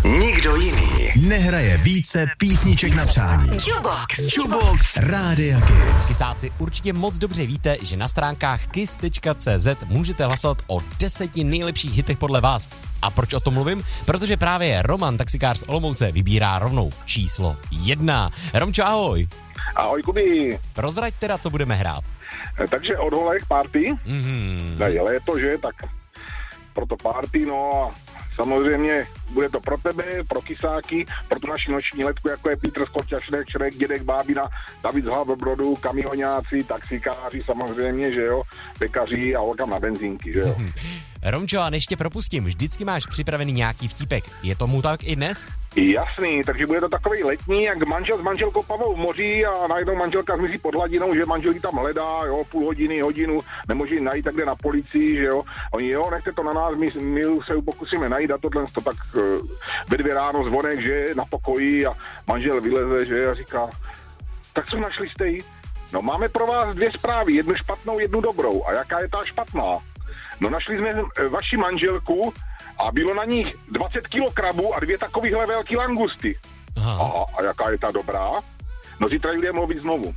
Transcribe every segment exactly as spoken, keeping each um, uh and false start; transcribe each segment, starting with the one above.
Nikdo jiný nehraje více písniček na přání. Jukebox. Jukebox Rádia Kiss. Kysáci, určitě moc dobře víte, že na stránkách kiss tečka cé zet můžete hlasovat o deseti nejlepších hitech podle vás. A proč o tom mluvím? Protože právě Roman, taxikář z Olomouce, vybírá rovnou číslo jedna. Romčo, ahoj. Ahoj, Kuby. Prozrať teda, co budeme hrát. Takže od holek party. Mm-hmm. Je léto, že? Tak proto party, no a samozřejmě bude to pro tebe, pro kysáky, pro tu naši noční letku, jako je Petr Skoťa, Šrek, Šrek, Dědek, Bábina, David z Hlavobrodu, kamioňáci, taxikáři samozřejmě, že jo, pekaři a holkám na benzínky, že jo. Romčo, a než tě propustím, vždycky máš připravený nějaký vtípek. Je tomu tak i dnes? Jasný, takže bude to takový letní, jak manžel s manželkou plavou v moři a najednou manželka zmizí pod hladinou, že manžel ji tam hledá, jo, půl hodiny, hodinu, nemůže ji najít, tak jde na policii, že jo. Oni, jo, nechte to na nás, my, my se ju pokusíme najít a tohle to tak uh, ve dvě ráno zvonek, že na pokoji a manžel vyleze, že a říká, tak co našli jste jí? No máme pro vás dvě zprávy, jednu špatnou, jednu dobrou. A jaká je ta špatná? No našli jsme vaši manželku a bylo na nich dvacet kilo krabu a dvě takovýhle velký langusty. Aha. Aha, a jaká je ta dobrá? No zítra jdeme mluvit znovu.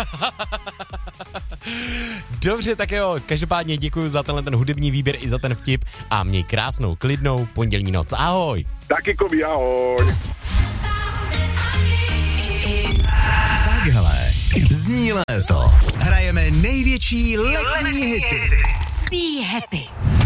Dobře, tak jo, každopádně děkuji za tenhle ten hudební výběr i za ten vtip a měj krásnou, klidnou pondělní noc. Ahoj. Taky, Kobi, ahoj. Takhle zní léto. Hrajeme největší letní hity. Be happy.